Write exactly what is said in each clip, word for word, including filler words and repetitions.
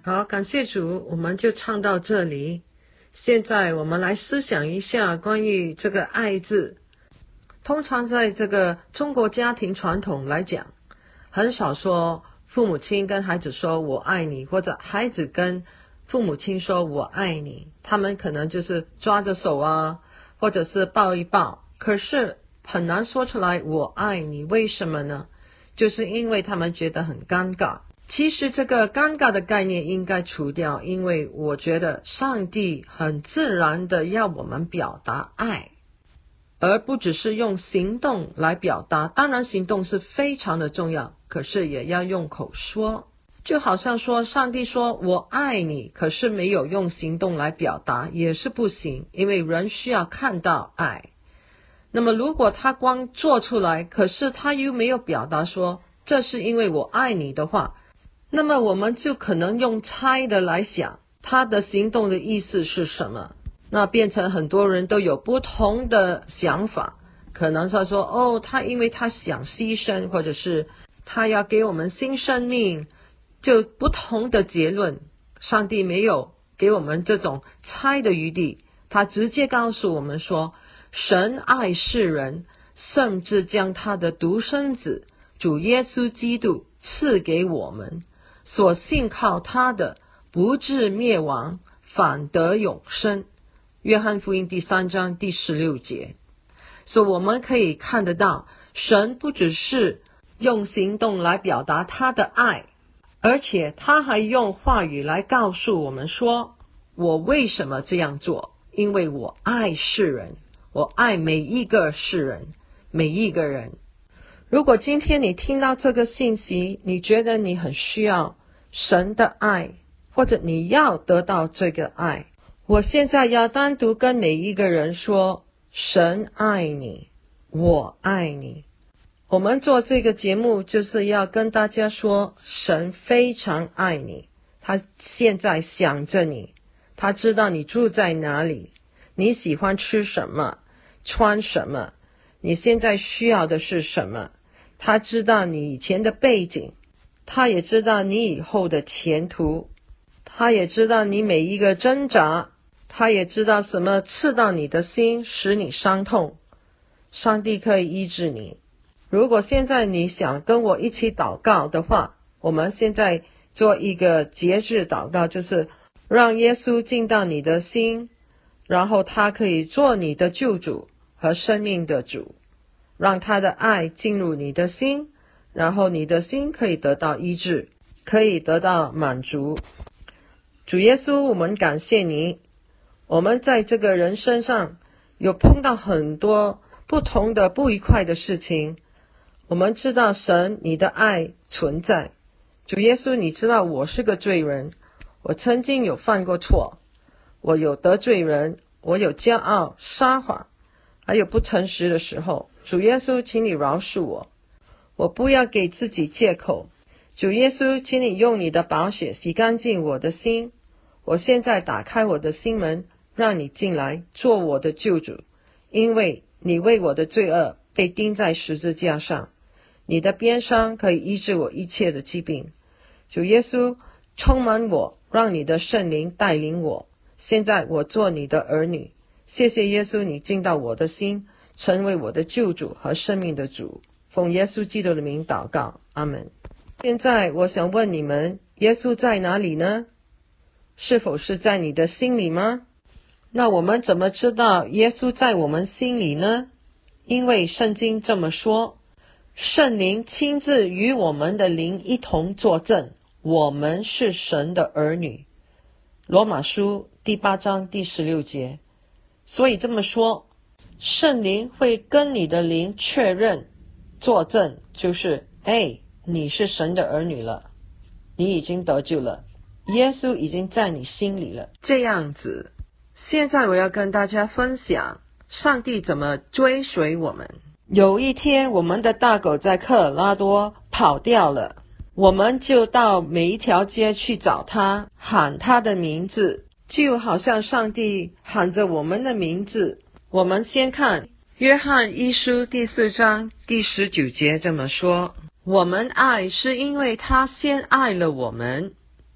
好，感谢主，我们就唱到这里。现在我们来思想一下关于这个爱字。通常在这个中国家庭传统来讲，很少说父母亲跟孩子说我爱你，或者孩子跟父母亲说我爱你，他们可能就是抓着手啊，或者是抱一抱，可是很难说出来我爱你。为什么呢？就是因为他们觉得很尴尬。其实这个尴尬的概念应该除掉，因为我觉得上帝很自然的要我们表达爱，而不只是用行动来表达。当然行动是非常的重要，可是也要用口说。就好像说上帝说我爱你，可是没有用行动来表达也是不行，因为人需要看到爱。那么如果他光做出来，可是他又没有表达说这是因为我爱你的话，那么我们就可能用猜的来想他的行动的意思是什么，那变成很多人都有不同的想法。可能他说哦，他因为他想牺牲，或者是他要给我们新生命，就不同的结论。上帝没有给我们这种猜的余地，他直接告诉我们说神爱世人，甚至将他的独生子主耶稣基督赐给我们，所信靠他的不至灭亡，反得永生。约翰福音第三章第十六节。所以我们可以看得到，神不只是用行动来表达他的爱，而且他还用话语来告诉我们说我为什么这样做，因为我爱世人，我爱每一个世人，每一个人。如果今天你听到这个信息，你觉得你很需要神的爱，或者你要得到这个爱，我现在要单独跟每一个人说神爱你，我爱你。我们做这个节目就是要跟大家说神非常爱你，他现在想着你，他知道你住在哪里，你喜欢吃什么，穿什么，你现在需要的是什么，他知道你以前的背景，他也知道你以后的前途，他也知道你每一个挣扎，他也知道什么刺到你的心，使你伤痛。上帝可以医治你。如果现在你想跟我一起祷告的话，我们现在做一个节制祷告，就是让耶稣进到你的心，然后他可以做你的救主和生命的主，让他的爱进入你的心，然后你的心可以得到医治，可以得到满足。主耶稣，我们感谢你，我们在这个人身上有碰到很多不同的不愉快的事情，我们知道神你的爱存在。主耶稣，你知道我是个罪人，我曾经有犯过错，我有得罪人，我有骄傲撒谎，还有不诚实的时候。主耶稣，请你饶恕我，我不要给自己借口。主耶稣，请你用你的宝血洗干净我的心，我现在打开我的心门，让你进来做我的救主，因为你为我的罪恶被钉在十字架上，你的鞭伤可以医治我一切的疾病。主耶稣，充满我，让你的圣灵带领我，现在我做你的儿女。谢谢耶稣，你进到我的心，成为我的救主和生命的主。奉耶稣基督的名祷告，阿们。现在我想问你们，耶稣在哪里呢？是否是在你的心里吗？那我们怎么知道耶稣在我们心里呢？因为圣经这么说，圣灵亲自与我们的灵一同作证，我们是神的儿女。罗马书第八章第十六节。所以这么说，圣灵会跟你的灵确认作证，就是哎，你是神的儿女了，你已经得救了，耶稣已经在你心里了。这样子，现在我要跟大家分享上帝怎么追随我们。有一天，我们的大狗在科尔拉多跑掉了，我们就到每一条街去找它，喊它的名字，就好像上帝喊着我们的名字。我们先看约翰一书第四章第十九节这么说，我们爱是因为他先爱了我们。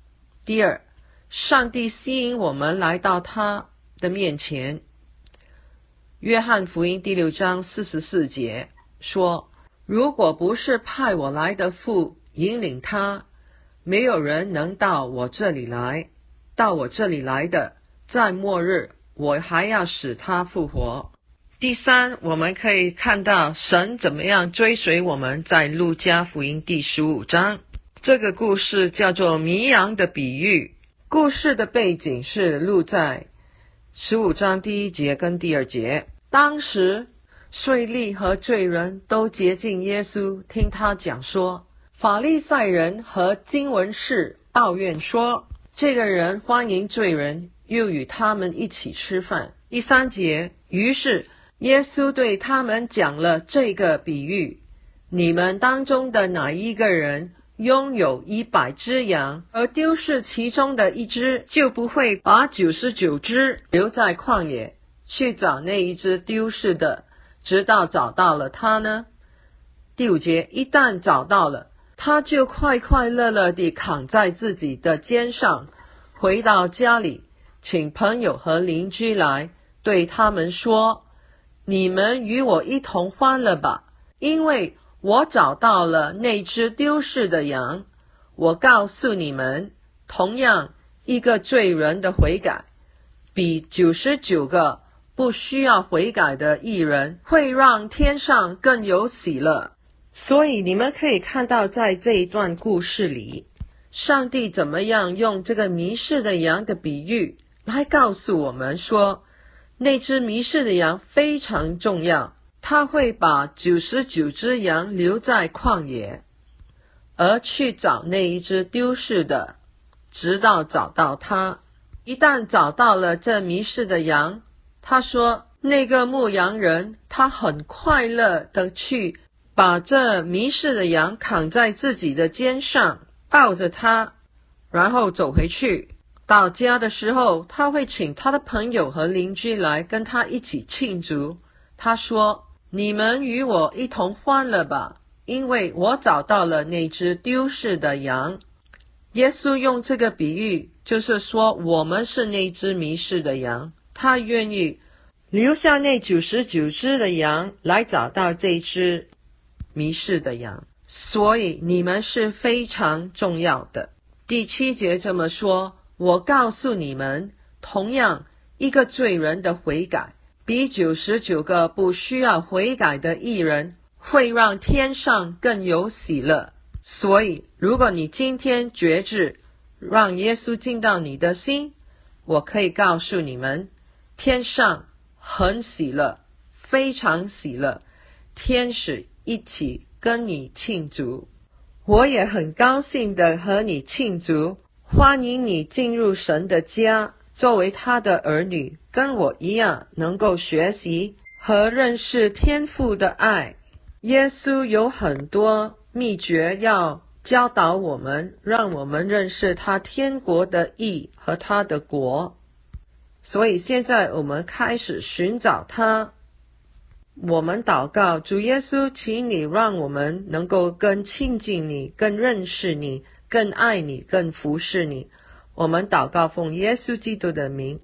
第二，上帝吸引我们来到他的面前。约翰福音第六章四十四节说，如果不是派我来的父引领他，没有人能到我这里来。到我这里来的，在末日我还要使他复活。第三，我们可以看到神怎么样追随我们，在路加福音第十五章。这个故事叫做迷羊的比喻。故事的背景是录在十五章第一节跟第二节。当时税吏和罪人都接近耶稣，听他讲说。法利赛人和经文士抱怨说，这个人欢迎罪人，又与他们一起吃饭。第三节，于是耶稣对他们讲了这个比喻，你们当中的哪一个人拥有一百只羊，而丢失其中的一只，就不会把九十九只留在旷野，去找那一只丢失的，直到找到了它呢？第五节，一旦找到了，他就快快乐乐地扛在自己的肩上，回到家里，请朋友和邻居来，对他们说，你们与我一同欢乐吧，因为我找到了那只丢失的羊。我告诉你们，同样一个罪人的悔改，比九十九个不需要悔改的义人会让天上更有喜乐。所以你们可以看到，在这一段故事里，上帝怎么样用这个迷失的羊的比喻来告诉我们说，那只迷失的羊非常重要，他会把九十九只羊留在旷野，而去找那一只丢失的，直到找到它。一旦找到了这迷失的羊，他说那个牧羊人他很快乐的去把这迷失的羊扛在自己的肩上，抱着它，然后走回去。到家的时候，他会请他的朋友和邻居来跟他一起庆祝。他说，你们与我一同欢乐吧，因为我找到了那只丢失的羊。耶稣用这个比喻，就是说我们是那只迷失的羊，他愿意留下那九十九只的羊来找到这只迷失的羊，所以你们是非常重要的。第七节这么说，我告诉你们，同样一个罪人的悔改，比九十九个不需要悔改的义人会让天上更有喜乐。所以如果你今天决志让耶稣进到你的心，我可以告诉你们，天上很喜乐，非常喜乐，天使一起跟你庆祝。我也很高兴的和你庆祝，欢迎你进入神的家，作为他的儿女，跟我一样能够学习和认识天父的爱。耶稣有很多秘诀要教导我们，让我们认识他天国的义和他的国。所以现在我们开始寻找他。我们祷告，主耶稣，请你让我们能够更亲近你，更认识你，更爱你，更服侍你。我们祷告奉耶稣基督的名。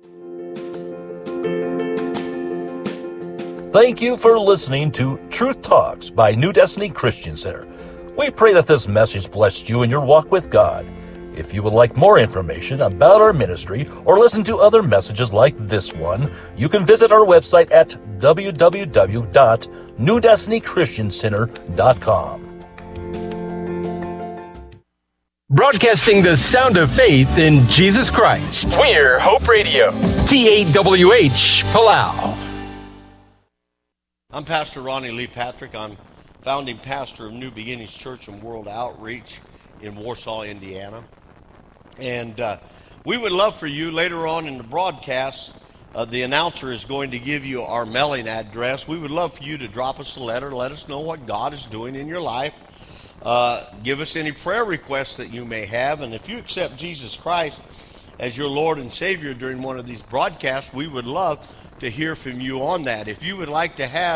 Thank you for listening to Truth Talks by New Destiny Christian Center. We pray that this message blessed you in your walk with God. If you would like more information about our ministry or listen to other messages like this one, you can visit our website at w w w dot new destiny christian center dot com. Broadcasting the sound of faith in Jesus Christ. We're Hope Radio. T A W H, Palau. I'm Pastor Ronnie Lee Patrick. I'm founding pastor of New Beginnings Church and World Outreach in Warsaw, Indiana. And uh, we would love for you later on in the broadcast, uh, the announcer is going to give you our mailing address. We would love for you to drop us a letter, let us know what God is doing in your life. Uh, give us any prayer requests that you may have. And if you accept Jesus Christ as your Lord and Savior during one of these broadcasts, we would love to hear from you on that. If you would like to have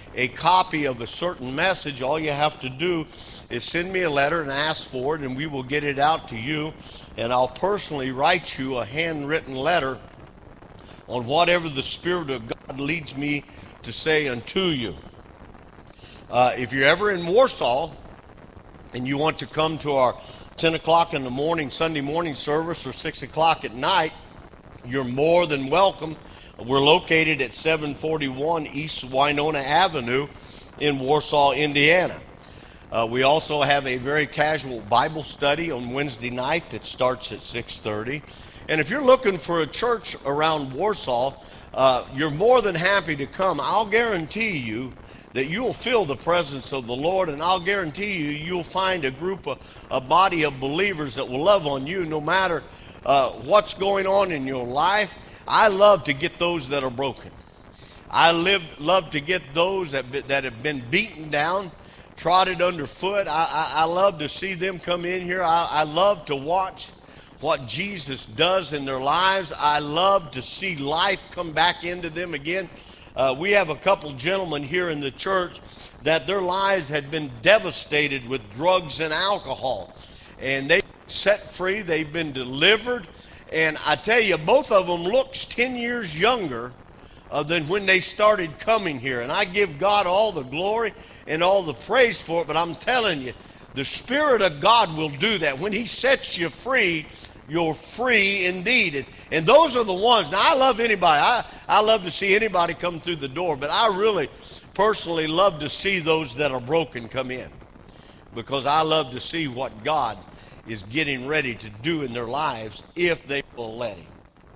a copy of a certain message, all you have to do is send me a letter and ask for it, and we will get it out to you. And I'll personally write you a handwritten letter on whatever the Spirit of God leads me to say unto you. Uh, if you're ever in Warsaw and you want to come to our ten o'clock in the morning, Sunday morning service, or six o'clock at night, you're more than welcome. We're located at seven forty-one East Winona Avenue in Warsaw, Indiana. Uh, we also have a very casual Bible study on Wednesday night that starts at six thirty. And if you're looking for a church around Warsaw, uh, you're more than happy to come. I'll guarantee you that you'll feel the presence of the Lord, and I'll guarantee you you'll find a group, of, a body of believers that will love on you no matter uh, what's going on in your life. I love to get those that are broken. I live, love to get those that, that have been beaten down, trodden underfoot. I, I, I love to see them come in here. I, I love to watch what Jesus does in their lives. I love to see life come back into them again. Uh, we have a couple gentlemen here in the church that their lives had been devastated with drugs and alcohol. And they set free, they've been delivered. And I tell you, both of them looks ten years younger uh, than when they started coming here. And I give God all the glory and all the praise for it. But I'm telling you, the Spirit of God will do that. When He sets you free, you're free indeed. And, and those are the ones. Now, I love anybody. I, I love to see anybody come through the door. But I really personally love to see those that are broken come in. Because I love to see what God is getting ready to do in their lives if they will let Him.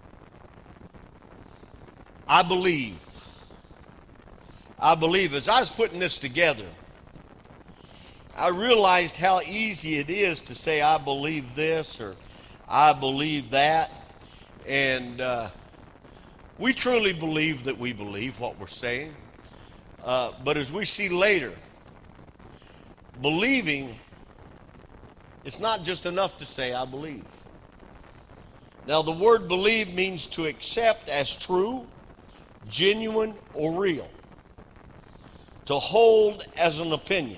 I believe. I believe as I was putting this together, I realized how easy it is to say, I believe this or I believe that. And uh, we truly believe that we believe what we're saying. Uh, but as we see later, believing, it's not just enough to say, I believe. Now, the word believe means to accept as true, genuine, or real. To hold as an opinion.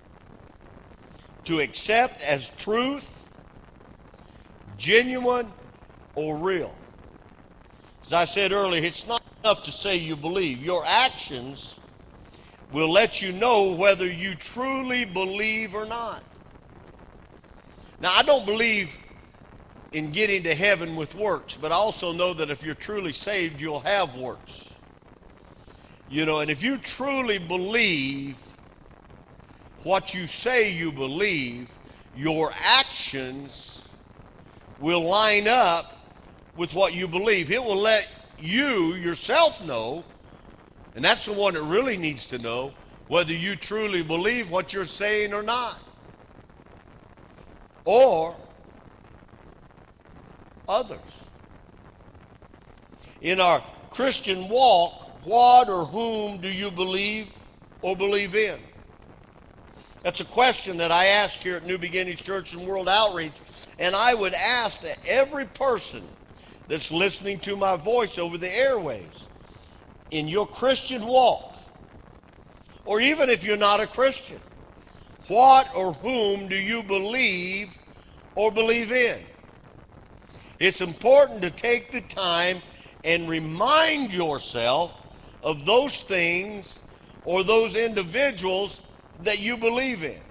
To accept as truth, genuine, or real. As I said earlier, it's not enough to say you believe. Your actions will let you know whether you truly believe or not. Now, I don't believe in getting to heaven with works, but I also know that if you're truly saved, you'll have works. You know, and if you truly believe what you say you believe, your actions will line up with what you believe. It will let you yourself know, and that's the one that really needs to know, whether you truly believe what you're saying or not. Or others. In our Christian walk, what or whom do you believe or believe in? That's a question that I asked here at New Beginnings Church and World Outreach, and I would ask that every person that's listening to my voice over the airwaves, in your Christian walk, or even if you're not a Christian, what or whom do you believe or believe in? It's important to take the time and remind yourself of those things or those individuals that you believe in.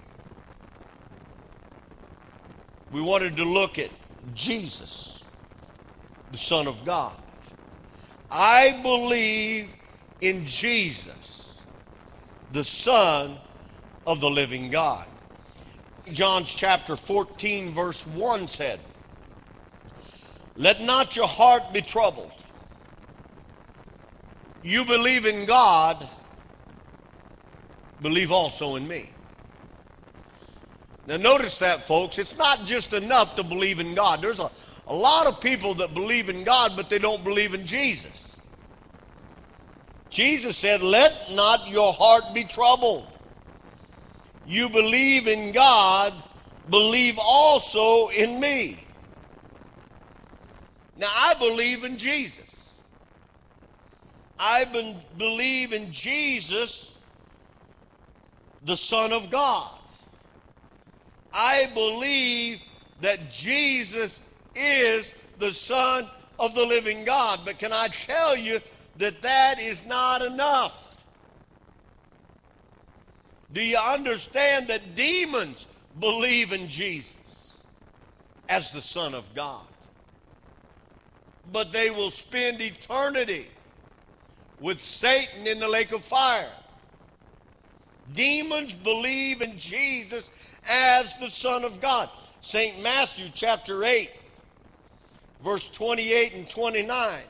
We wanted to look at Jesus, the Son of God. I believe in Jesus, the Son of the living God. John chapter fourteen verse one said, let not your heart be troubled. You believe in God, believe also in me. Now notice that, folks. It's not just enough to believe in God. There's a, a lot of people that believe in God, but they don't believe in Jesus. Jesus said, let not your heart be troubled. You believe in God, believe also in me. Now, I believe in Jesus. I believe in Jesus, the Son of God. I believe that Jesus is the Son of the living God. But can I tell you that that is not enough? Do you understand that demons believe in Jesus as the Son of God? But they will spend eternity with Satan in the lake of fire. Demons believe in Jesus as the Son of God. Saint Matthew chapter eight, verse twenty-eight and twenty-nine.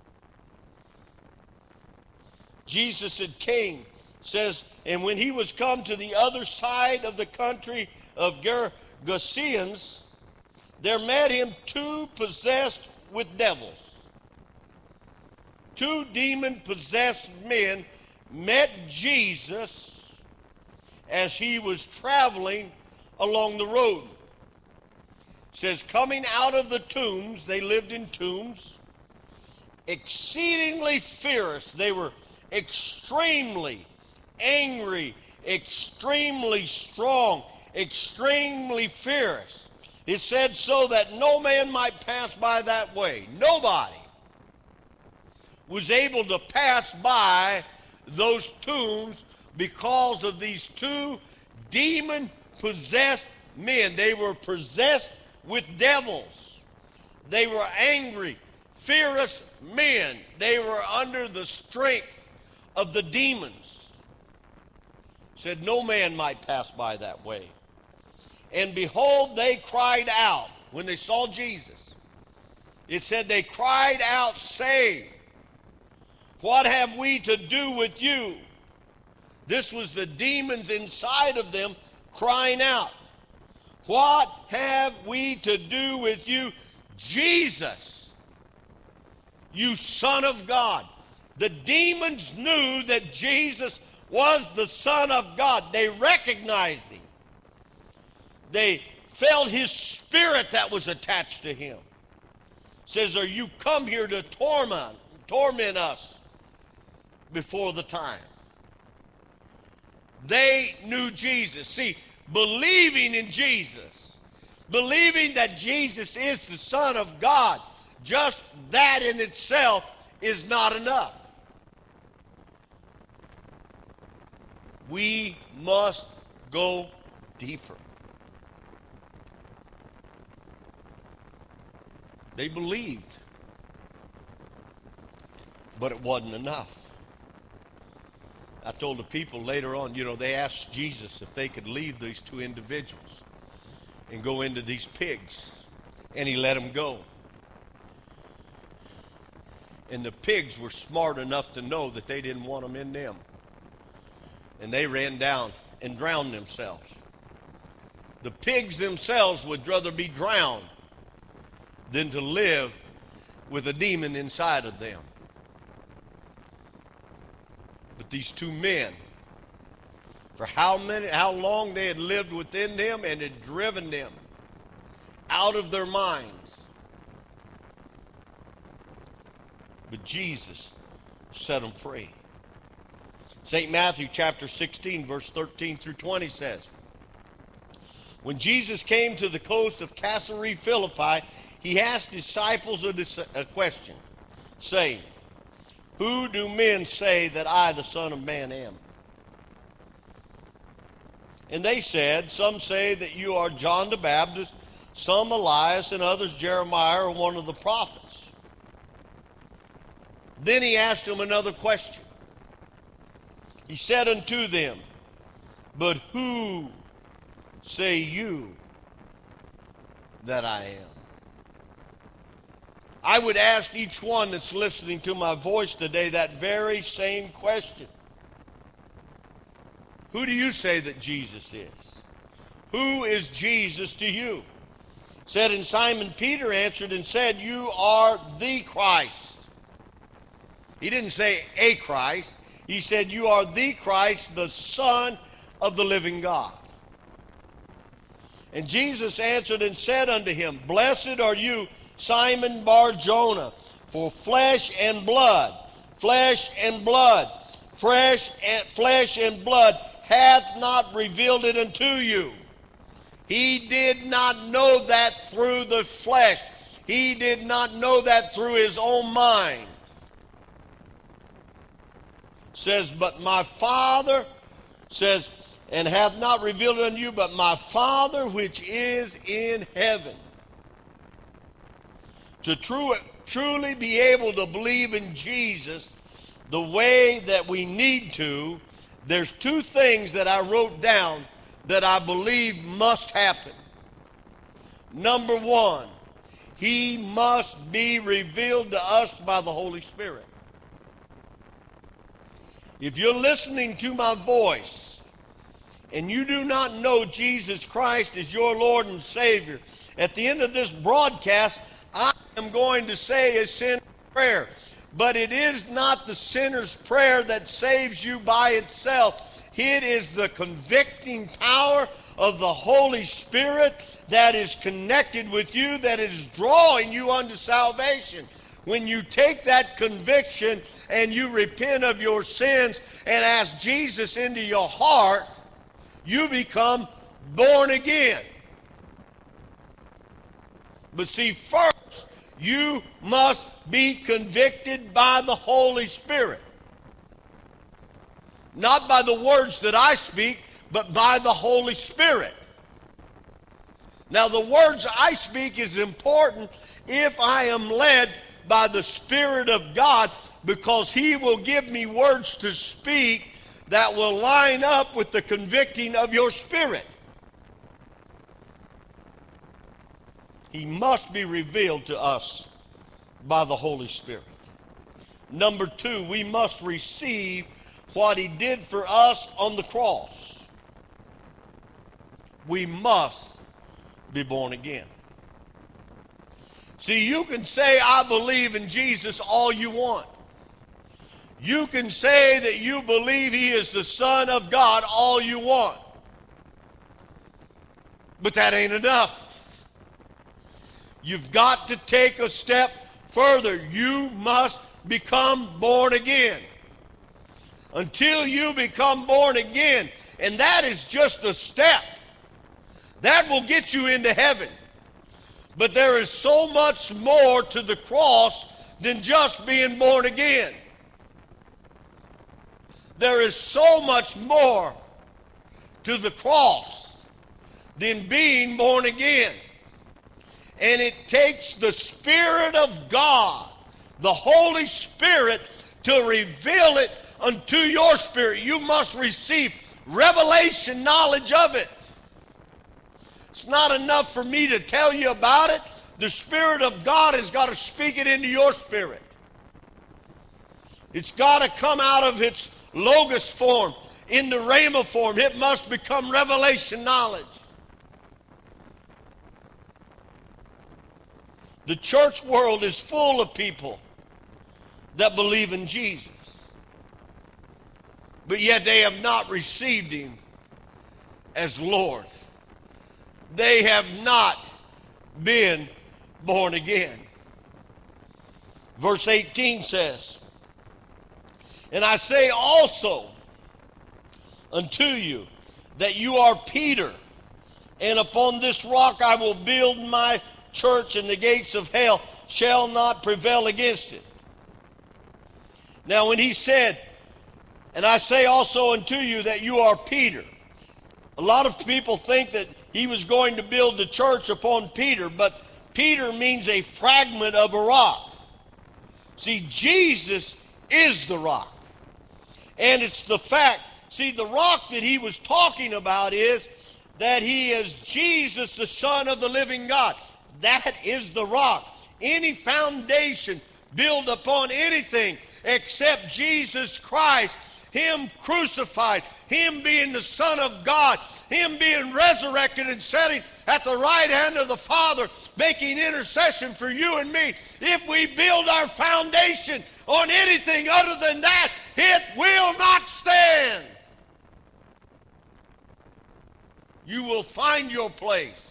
Jesus had came, says, and when he was come to the other side of the country of Gergesenes, there met him two possessed with devils. Two demon-possessed men met Jesus as he was traveling along the road. It says, coming out of the tombs, they lived in tombs, exceedingly fierce. They were extremely angry, extremely strong, extremely fierce. It said so that no man might pass by that way. Nobody was able to pass by those tombs because of these two demon-possessed men. They were possessed with devils. They were angry, fierce men. They were under the strength of the demons. Said no man might pass by that way. And behold, they cried out when they saw Jesus. It said they cried out, saying, what have we to do with you? This was the demons inside of them crying out. What have we to do with you, Jesus, you Son of God? The demons knew that Jesus was the Son of God. They recognized him. They felt his spirit that was attached to him. It says, are you come here to torment, torment us before the time? They knew Jesus. See, believing in Jesus, believing that Jesus is the Son of God, just that in itself is not enough. We must go deeper. They believed, but it wasn't enough. I told the people later on, you know, they asked Jesus if they could leave these two individuals and go into these pigs, and he let them go. And the pigs were smart enough to know that they didn't want them in them. And they ran down and drowned themselves. The pigs themselves would rather be drowned than to live with a demon inside of them. But these two men, for how many, how long they had lived within them and had driven them out of their minds. But Jesus set them free. Saint Matthew chapter sixteen, verse thirteen through twenty says, when Jesus came to the coast of Caesarea Philippi, he asked disciples a question, saying, who do men say that I, the Son of Man, am? And they said, some say that you are John the Baptist, some Elias, and others Jeremiah or one of the prophets. Then he asked them another question. He said unto them, but who say you that I am? I would ask each one that's listening to my voice today that very same question. Who do you say that Jesus is? Who is Jesus to you? Said, and Simon Peter answered and said, you are the Christ. He didn't say a Christ. He said, you are the Christ, the Son of the living God. And Jesus answered and said unto him, blessed are you, Simon Bar-Jonah, for flesh and blood, flesh and blood, fresh and flesh and blood hath not revealed it unto you. He did not know that through the flesh. He did not know that through his own mind. Says, but my Father, says, and hath not revealed it unto you, but my Father which is in heaven. To true, truly be able to believe in Jesus the way that we need to, there's two things that I wrote down that I believe must happen. Number one, he must be revealed to us by the Holy Spirit. If you're listening to my voice and you do not know Jesus Christ as your Lord and Savior, at the end of this broadcast, I am going to say a sinner's prayer. But it is not the sinner's prayer that saves you by itself. It is the convicting power of the Holy Spirit that is connected with you, that is drawing you unto salvation. When you take that conviction and you repent of your sins and ask Jesus into your heart, you become born again. But see, first, you must be convicted by the Holy Spirit. Not by the words that I speak, but by the Holy Spirit. Now, the words I speak is important if I am led by the Spirit of God, because He will give me words to speak that will line up with the convicting of your spirit. He must be revealed to us by the Holy Spirit. Number two, we must receive what He did for us on the cross. We must be born again. See, you can say, I believe in Jesus all you want. You can say that you believe He is the Son of God all you want. But that ain't enough. You've got to take a step further. You must become born again. Until you become born again, and that is just a step. That will get you into heaven. But there is so much more to the cross than just being born again. There is so much more to the cross than being born again. And it takes the Spirit of God, the Holy Spirit, to reveal it unto your spirit. You must receive revelation knowledge of it. It's not enough for me to tell you about it. The Spirit of God has got to speak it into your spirit. It's got to come out of its logos form into rhema form. It must become revelation knowledge. The church world is full of people that believe in Jesus, but yet they have not received Him as Lord. They have not been born again. Verse eighteen says, and I say also unto you that you are Peter, and upon this rock I will build my church, and the gates of hell shall not prevail against it. Now when he said, and I say also unto you that you are Peter, a lot of people think that he was going to build the church upon Peter, but Peter means a fragment of a rock. See, Jesus is the rock. And it's the fact, see, the rock that he was talking about is that he is Jesus, the Son of the living God. That is the rock. Any foundation built upon anything except Jesus Christ, Him crucified, Him being the Son of God, Him being resurrected and sitting at the right hand of the Father, making intercession for you and me. If we build our foundation on anything other than that, it will not stand. You will find your place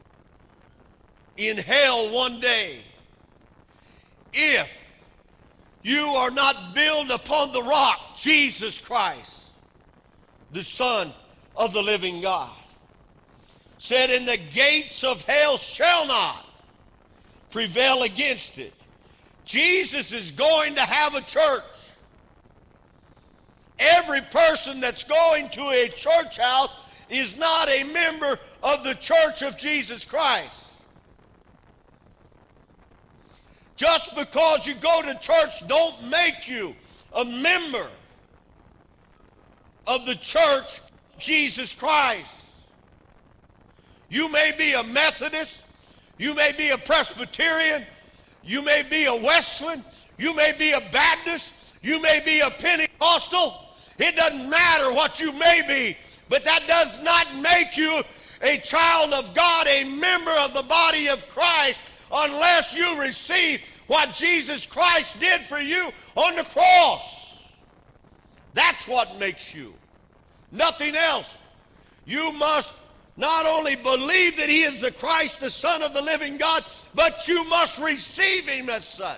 in hell one day if you are not built upon the rock, Jesus Christ. the Son of the living God. Said, and the gates of hell shall not prevail against it. Jesus is going to have a church. Every person that's going to a church house is not a member of the church of Jesus Christ. Just because you go to church don't make you a member of the church of Jesus Christ. You may be a Methodist, you may be a Presbyterian, you may be a Wesleyan, you may be a Baptist, you may be a Pentecostal. It doesn't matter what you may be, but that does not make you a child of God, a member of the body of Christ, unless you receive what Jesus Christ did for you on the cross. That's what makes you. Nothing else. You must not only believe that he is the Christ, the Son of the living God, but you must receive him as such.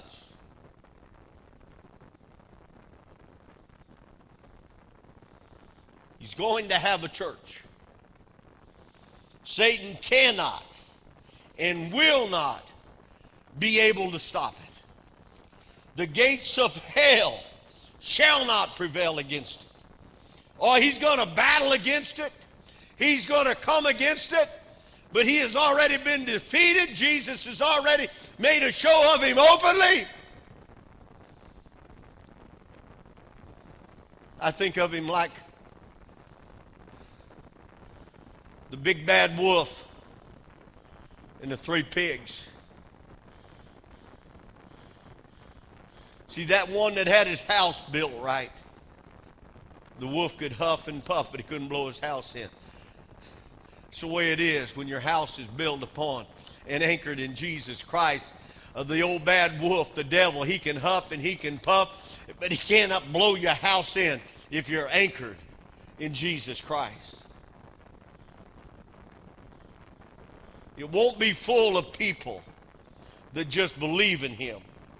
He's going to have a church. Satan cannot and will not be able to stop it. The gates of hell shall not prevail against it. Oh, he's going to battle against it. He's going to come against it. But he has already been defeated. Jesus has already made a show of him openly. I think of him like the big bad wolf and the three pigs. See, that one that had his house built right. The wolf could huff and puff, but he couldn't blow his house in. It's the way it is when your house is built upon and anchored in Jesus Christ. Uh, the old bad wolf, the devil, he can huff and he can puff, but he cannot blow your house in if you're anchored in Jesus Christ. It won't be full of people that just believe in him,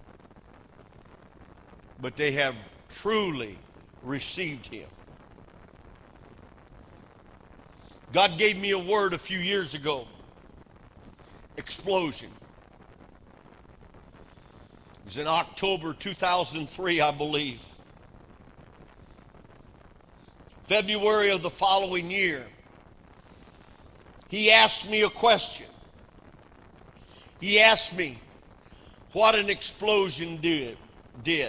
but they have truly received him. God gave me a word a few years ago. Explosion. It was in October two thousand three, I believe. February of the following year, he asked me a question. He asked me what an explosion did. did.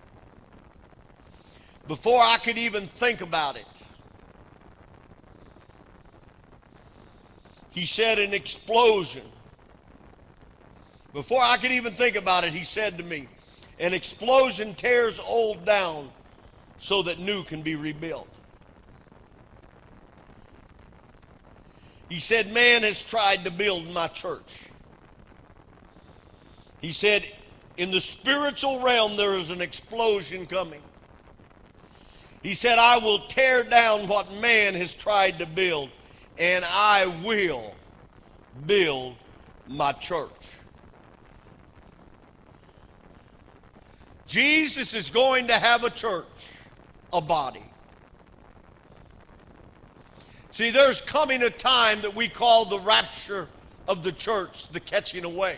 Before I could even think about it, he said an explosion. Before I could even think about it, he said to me, an explosion tears old down so that new can be rebuilt. He said, man has tried to build my church. He said, in the spiritual realm, there is an explosion coming. He said, I will tear down what man has tried to build, and I will build my church. Jesus is going to have a church, a body. See, there's coming a time that we call the rapture of the church, the catching away.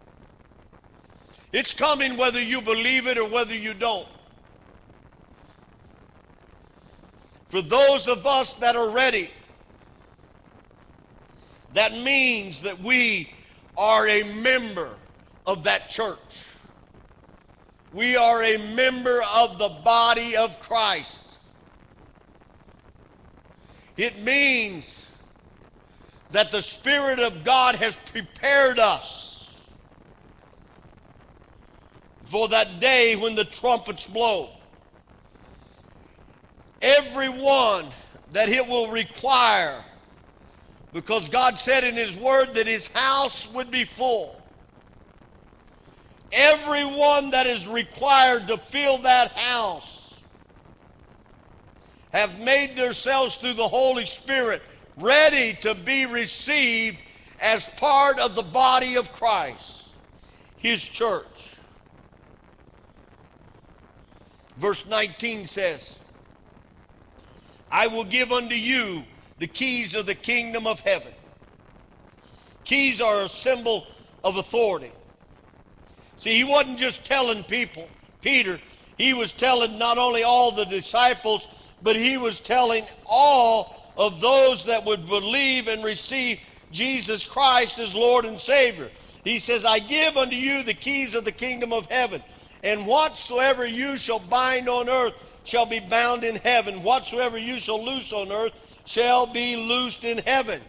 It's coming whether you believe it or whether you don't. For those of us that are ready, that means that we are a member of that church. We are a member of the body of Christ. It means that the Spirit of God has prepared us for that day when the trumpets blow. Everyone that it will require, because God said in his word that his house would be full. Everyone that is required to fill that house have made themselves through the Holy Spirit ready to be received as part of the body of Christ, his church. Verse nineteen says, I will give unto you the keys of the kingdom of heaven. Keys are a symbol of authority. See, he wasn't just telling people, Peter, he was telling not only all the disciples, but he was telling all of those that would believe and receive Jesus Christ as Lord and Savior. He says, I give unto you the keys of the kingdom of heaven, and whatsoever you shall bind on earth shall be bound in heaven. Whatsoever you shall loose on earth shall be loosed in heaven.